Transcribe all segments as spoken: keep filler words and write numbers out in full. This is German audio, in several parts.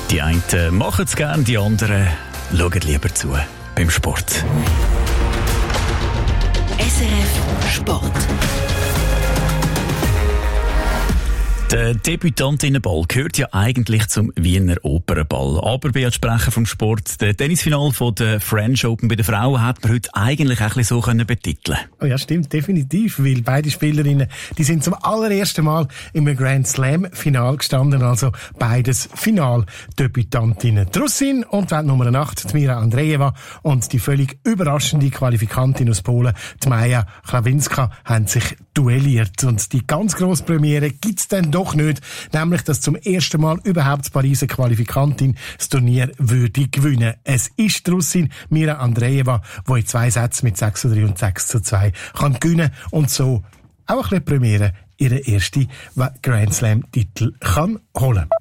Die einen machen es gerne, die anderen schauen lieber zu beim Sport. S R F Sport. Der Debütantinnenball gehört ja eigentlich zum Wiener Opernball. Aber bei Sprecher vom Sport, der Tennisfinal von der French Open bei den Frauen hat man heute eigentlich auch ein bisschen so können betiteln. Oh ja, stimmt, definitiv, weil beide Spielerinnen, die sind zum allerersten Mal im Grand Slam Final gestanden, also beides Finaldebütantinnen. Die Russin und Weltnummer acht, die Mira Andreeva, und die völlig überraschende Qualifikantin aus Polen, die Maja Klawinska, haben sich duelliert. Und die ganz grosse Premiere gibt's dann doch nicht, nämlich, dass zum ersten Mal überhaupt die Pariser Qualifikantin das Turnier würde gewinnen. Es ist die Russin Mira Andreeva, die in zwei Sätzen mit sechs zu drei und sechs zu zwei kann gewinnen und so auch ein bisschen Premiere ihren ersten Grand Slam-Titel kann holen.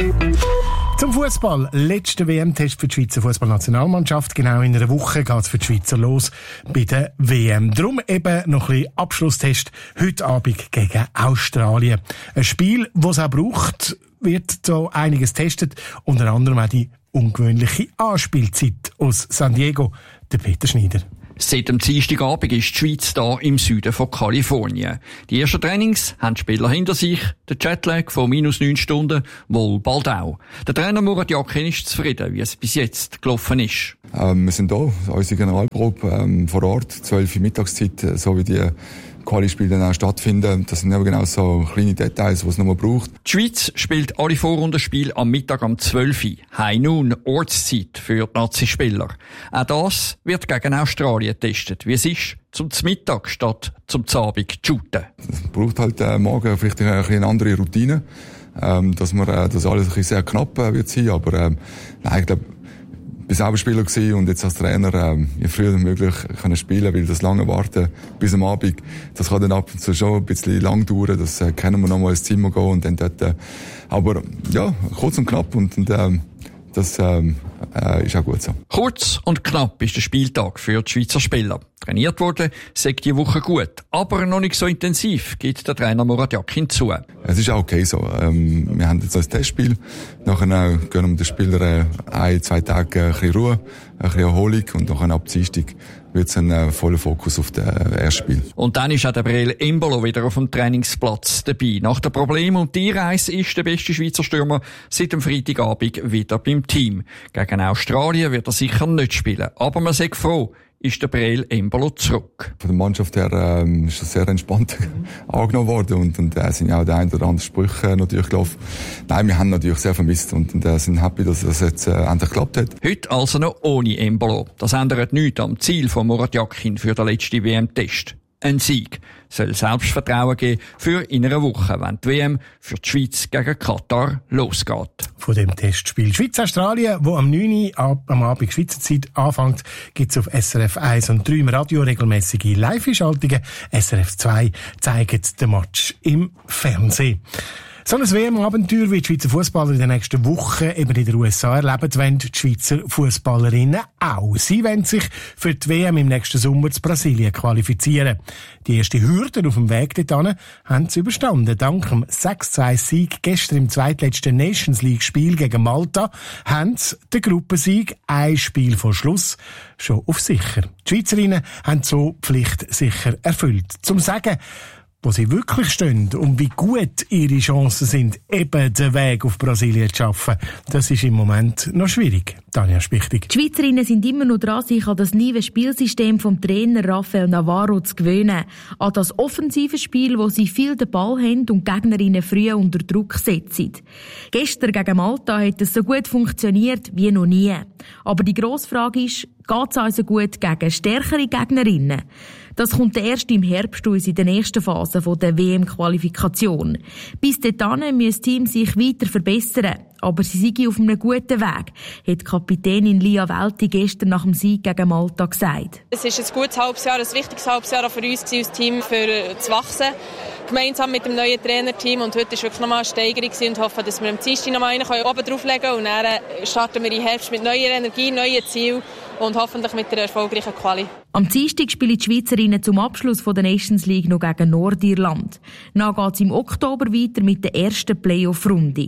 Zum Fußball. Letzter W M-Test für die Schweizer Fußballnationalmannschaft. Genau in einer Woche geht es für die Schweizer los bei der W M. Darum eben noch ein bisschen Abschlusstest heute Abend gegen Australien. Ein Spiel, das es auch braucht, wird so einiges getestet. Unter anderem auch die ungewöhnliche Anspielzeit aus San Diego. Der Peter Schneider. Seit dem Dienstagabend ist die Schweiz hier im Süden von Kalifornien. Die ersten Trainings haben die Spieler hinter sich. Der Jetlag von minus neun Stunden wohl bald auch. Der Trainer Murat Yakin ist zufrieden, wie es bis jetzt gelaufen ist. Ähm, wir sind hier, unsere Generalprobe ähm, vor Ort, zwölf Uhr Mittagszeit, so wie die Quali-Spiele dann auch stattfinden. Das sind eben genau so kleine Details, die es noch mal braucht. Die Schweiz spielt alle Vorrundenspiele am Mittag um zwölf Uhr. High Noon, Ortszeit für die Nazi-Spieler. Auch das wird gegen Australien getestet. Wie es ist, zum Mittag statt zum Abend zu shooten. Es braucht halt äh, morgen vielleicht eine, eine andere Routine, ähm, dass man, äh, dass alles ein bisschen sehr knapp äh, wird sein. Aber ähm, nein, ich glaube, ich war selber Spieler gewesen und jetzt als Trainer ähm, je früher möglich können spielen, weil das lange Warten bis am Abend, das kann dann ab und zu schon ein bisschen lang dauern. Das äh, können wir noch mal ins Zimmer gehen und dann dort, äh, aber ja, kurz und knapp und, und ähm, das ähm, äh, ist auch gut so. Kurz und knapp ist der Spieltag für die Schweizer Spieler. Trainiert worden, sagt die Woche gut, aber noch nicht so intensiv, gibt der Trainer Murat Yakin zu. Es ist auch okay so. Ähm, wir haben jetzt ein Testspiel. Nachher gönnen wir den Spielern äh, ein, zwei Tage äh, ein bisschen Ruhe, ein bisschen Erholung und nachher ab Dienstag wird es ein äh, voller Fokus auf das äh, erste Spiel. Und dann ist auch der Breel Embolo wieder auf dem Trainingsplatz dabei. Nach dem Problem und die Reise ist der beste Schweizer Stürmer seit dem Freitagabend wieder beim Team. Gegen Australien wird er sicher nicht spielen, aber man sagt froh, ist der Breel Embolo zurück. Von der Mannschaft her ähm, ist das sehr entspannt angenommen worden und, und äh, sind ja auch der ein oder andere Sprüche äh, natürlich gelaufen. Nein, wir haben natürlich sehr vermisst und, und äh, sind happy, dass das jetzt äh, endlich geklappt hat. Heute also noch ohne Embolo. Das ändert nichts am Ziel von Murat Yakin für den letzten W M-Test. Ein Sieg soll Selbstvertrauen geben für in einer Woche, wenn die W M für die Schweiz gegen Katar losgeht. Von dem Testspiel Schweiz-Australien, wo am neun Uhr ab, am Abend Schweizer Zeit anfängt, gibt's auf S R F eins und drei im Radio regelmäßige Live-Schaltungen. S R F zwei zeigt den Match im Fernsehen. So ein W M-Abenteuer wie die Schweizer Fußballer in den nächsten Wochen eben in den U S A erleben, wollen die Schweizer Fußballerinnen auch. Sie wollen sich für die W M im nächsten Sommer zu Brasilien qualifizieren. Die erste Hürde auf dem Weg dorthin haben sie überstanden. Dank dem sechs zu zwei Sieg gestern im zweitletzten Nations League-Spiel gegen Malta haben sie den Gruppensieg ein Spiel vor Schluss schon auf sicher. Die Schweizerinnen haben so die Pflicht sicher erfüllt. Zum Sagen, wo sie wirklich stehen und wie gut ihre Chancen sind, eben den Weg auf Brasilien zu schaffen, das ist im Moment noch schwierig. Tanja Spichtig. Die Schweizerinnen sind immer noch dran, sich an das neue Spielsystem vom Trainer Rafael Navarro zu gewöhnen. An das offensive Spiel, wo sie viel den Ball haben und Gegnerinnen früh unter Druck setzen. Gestern gegen Malta hat es so gut funktioniert wie noch nie. Aber die grosse Frage ist, geht es also gut gegen stärkere Gegnerinnen? Das kommt erst im Herbst aus in der nächsten Phase der W M-Qualifikation. Bis dahin müssen die Teams sich weiter verbessern. Aber sie sind auf einem guten Weg, hat Kapitänin Lia Welti gestern nach dem Sieg gegen Malta gesagt. Es ist ein gutes halbes Jahr, ein wichtiges halbes Jahr auch für uns als Team, für zu wachsen. Gemeinsam mit dem neuen Trainerteam. Und heute war wirklich nochmal eine Steigerung und hoffe, dass wir am Dienstag noch mal einen oben drauflegen können. Und dann starten wir im Herbst mit neuer Energie, neuen Zielen und hoffentlich mit einer erfolgreichen Quali. Am Dienstag spielen die Schweizerinnen zum Abschluss der Nations League noch gegen Nordirland. Dann geht es im Oktober weiter mit der ersten Playoff-Runde.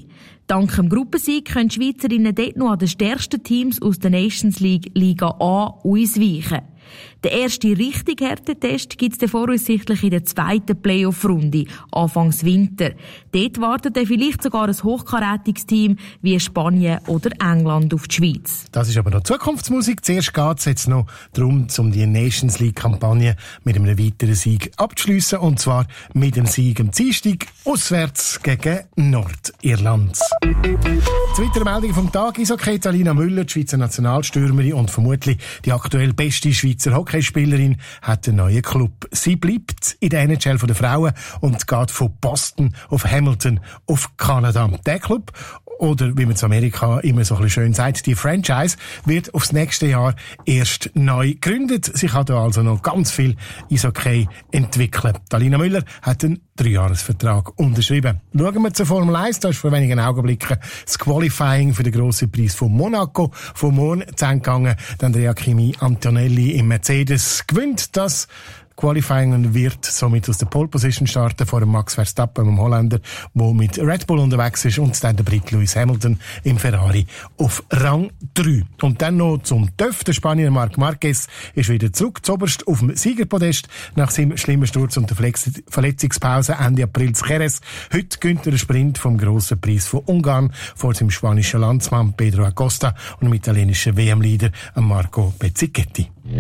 Dank dem Gruppensieg können die Schweizerinnen dort noch an den stärksten Teams aus der Nations League Liga A ausweichen. Der erste richtig harte Test gibt es voraussichtlich in der zweiten Playoff-Runde, Anfangs Winter. Dort wartet dann vielleicht sogar ein hochkarätiges Team wie Spanien oder England auf die Schweiz. Das ist aber noch Zukunftsmusik. Zuerst geht es jetzt noch darum, um die Nations League-Kampagne mit einem weiteren Sieg abzuschliessen. Und zwar mit dem Sieg am Dienstag auswärts gegen Nordirland. Zweite Meldung vom Tag ist okay. Alina Müller, die Schweizer Nationalstürmerin und vermutlich die aktuell beste Schweizer Hockeyspielerin, hat einen neuen Club. Sie bleibt in der N H L von den Frauen und geht von Boston auf Hamilton auf Kanada. Der Club, oder wie man zu Amerika immer so ein bisschen schön sagt, die Franchise, wird aufs nächste Jahr erst neu gegründet. Sie kann da also noch ganz viel Eishockey entwickeln. Alina Müller hat einen Dreijahresvertrag unterschrieben. Schauen wir zur Formel eins. Da ist vor wenigen Augenblicken das Qualifying für den grossen Preis von Monaco vom Morgen zusammengegangen. Dann Andrea Kimi Antonelli im Mercedes gewinnt das Qualifying und wird somit aus der Pole Position starten vor dem Max Verstappen, dem Holländer, der mit Red Bull unterwegs ist, und dann der Brit Lewis Hamilton im Ferrari auf Rang drei. Und dann noch zum T Ö F. Der Spanier Marc Marquez ist wieder zurück zuoberst auf dem Siegerpodest nach seinem schlimmen Sturz und der Verletzungspause Ende April zu Jerez. Heute gönnt er den Sprint vom grossen Preis von Ungarn vor seinem spanischen Landsmann Pedro Acosta und dem italienischen W M-Leader Marco Bezzecchetti.